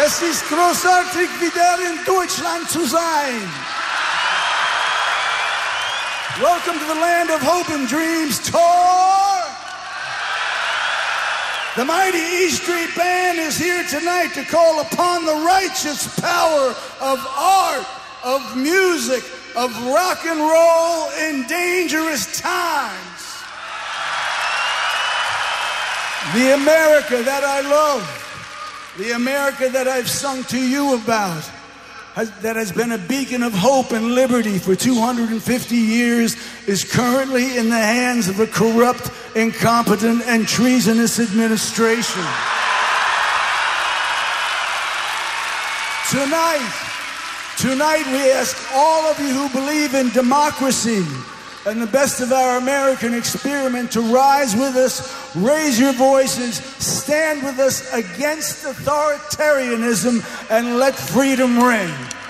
Es ist großartig, wieder in Deutschland zu sein. Welcome to the land of hope and dreams tour. The mighty E Street Band is here tonight to call upon the righteous power of art, of music, of rock and roll in dangerous times. The America that I love, the America that I've sung to you about, that has been a beacon of hope and liberty for 250 years, is currently in the hands of a corrupt, incompetent, and treasonous administration. Tonight we ask all of you who believe in democracy and the best of our American experiment to rise with us, raise your voices, stand with us against authoritarianism, and let freedom ring.